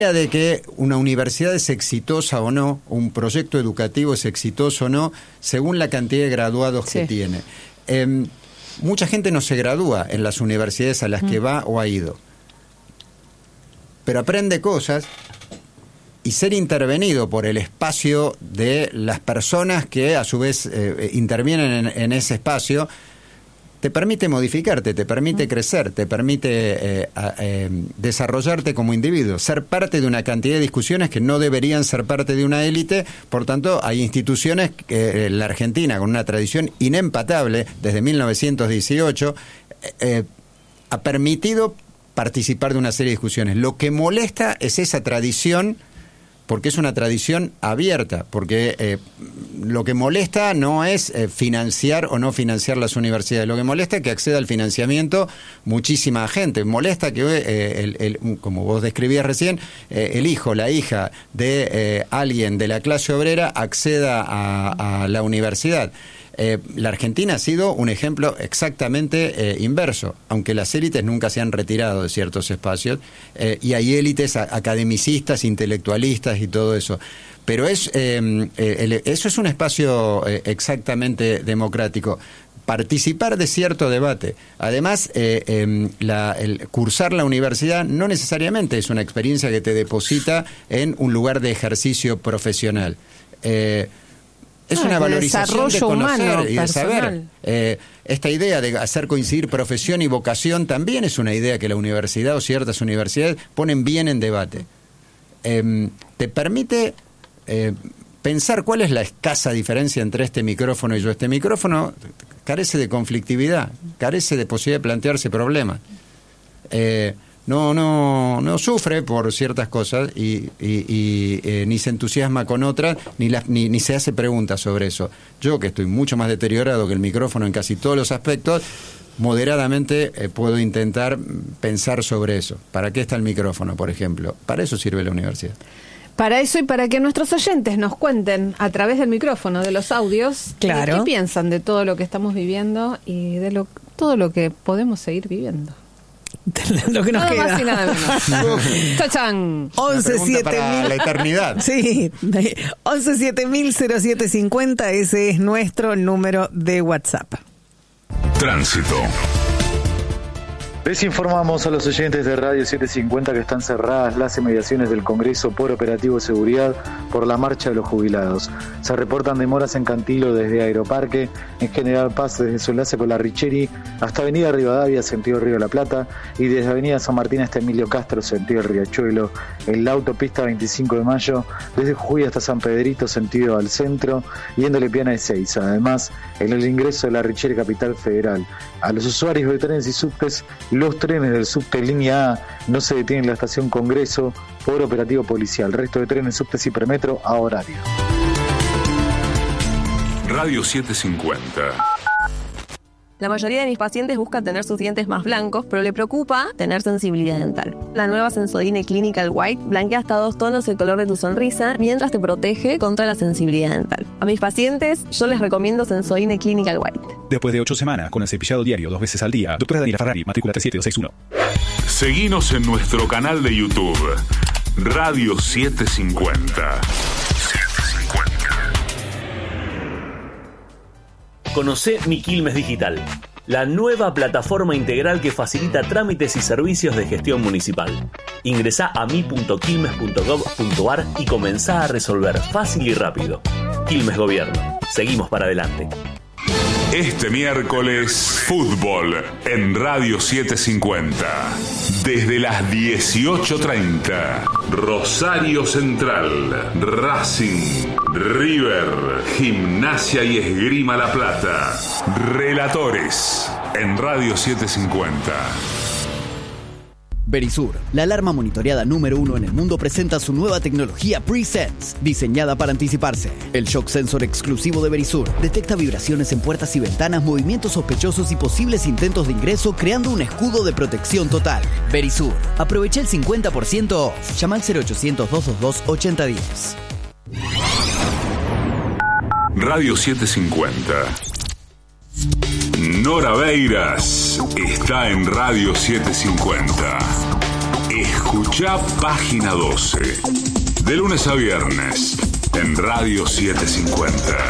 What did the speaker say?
de que una universidad es exitosa o no, un proyecto educativo es exitoso o no, según la cantidad de graduados que tiene. Mucha gente no se gradúa en las universidades a las que va o ha ido, pero aprende cosas, y ser intervenido por el espacio de las personas que a su vez intervienen en ese espacio te permite modificarte, te permite crecer, te permite desarrollarte como individuo, ser parte de una cantidad de discusiones que no deberían ser parte de una élite. Por tanto, hay instituciones que la Argentina, con una tradición inempatable desde 1918, ha permitido participar de una serie de discusiones. Lo que molesta es esa tradición, porque es una tradición abierta, porque lo que molesta no es financiar o no financiar las universidades, lo que molesta es que acceda al financiamiento muchísima gente, molesta que, como vos describías recién, el hijo, la hija de alguien de la clase obrera acceda a la universidad. La Argentina ha sido un ejemplo exactamente inverso, aunque las élites nunca se han retirado de ciertos espacios, y hay élites academicistas, intelectualistas y todo eso. Pero eso es un espacio exactamente democrático. Participar de cierto debate. Además, el cursar la universidad no necesariamente es una experiencia que te deposita en un lugar de ejercicio profesional. Es una valorización de conocer y de saber. Esta idea de hacer coincidir profesión y vocación también es una idea que la universidad o ciertas universidades ponen bien en debate. Te permite pensar cuál es la escasa diferencia entre este micrófono y yo. Este micrófono carece de conflictividad, carece de posibilidad de plantearse problemas. No sufre por ciertas cosas y ni se entusiasma con otras, ni se hace preguntas sobre eso. Yo, que estoy mucho más deteriorado que el micrófono en casi todos los aspectos, moderadamente puedo intentar pensar sobre eso. ¿Para qué está el micrófono, por ejemplo? Para eso sirve la universidad. Para eso y para que nuestros oyentes nos cuenten a través del micrófono, de los audios, claro, qué piensan de todo lo que estamos viviendo y de todo lo que podemos seguir viviendo. Lo que nos nada queda. Más y nada menos. ¡Chachán! 11 para la eternidad. Sí, 11 7000 0750, ese es nuestro número de WhatsApp. Tránsito. Les informamos a los oyentes de Radio 750 que están cerradas las inmediaciones del Congreso por operativo de seguridad por la marcha de los jubilados. Se reportan demoras en Cantilo desde Aeroparque, en General Paz desde su enlace con la Richeri hasta Avenida Rivadavia, sentido Río de la Plata, y desde Avenida San Martín hasta Emilio Castro, sentido Riachuelo, en la autopista 25 de Mayo, desde Jujuy hasta San Pedrito, sentido al centro, y en Lepiana de Seiza. Además, en el ingreso de la Richeri Capital Federal. A los usuarios de trenes y subtes, los trenes del subte línea A no se detienen en la estación Congreso por operativo policial. El resto de trenes, subtes y premetro a horario. Radio 750. La mayoría de mis pacientes buscan tener sus dientes más blancos, pero le preocupa tener sensibilidad dental. La nueva Sensodyne Clinical White blanquea hasta 2 tonos el color de tu sonrisa mientras te protege contra la sensibilidad dental. A mis pacientes yo les recomiendo Sensodyne Clinical White. Después de 8 semanas con el cepillado diario 2 veces al día, doctora Daniela Ferrari, matrícula 37261. Seguinos en nuestro canal de YouTube, Radio 750. Conocé Mi Quilmes Digital, la nueva plataforma integral que facilita trámites y servicios de gestión municipal. Ingresá a mi.quilmes.gov.ar y comenzá a resolver fácil y rápido. Quilmes Gobierno. Seguimos para adelante. Este miércoles, fútbol en Radio 750. Desde las 18:30, Rosario Central, Racing, River, Gimnasia y Esgrima La Plata. Relatores en Radio 750. Verisur, la alarma monitoreada número 1 en el mundo, presenta su nueva tecnología Pre-Sense, diseñada para anticiparse. El shock sensor exclusivo de Verisur detecta vibraciones en puertas y ventanas, movimientos sospechosos y posibles intentos de ingreso, creando un escudo de protección total. Verisur, aprovecha el 50% off. Llama al 0800-222-8010. Radio 750. Nora Beiras está en Radio 750. Escuchá Página 12. De lunes a viernes en Radio 750.